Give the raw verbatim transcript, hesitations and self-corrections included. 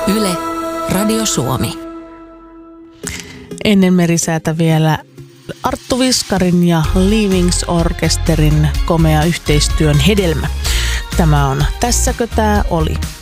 Yle, Radio Suomi. Ennen merisäätä vielä Arttu Viskarin ja Leavings Orkesterin komea yhteistyön hedelmä. Tämä on Tässäkö tää oli?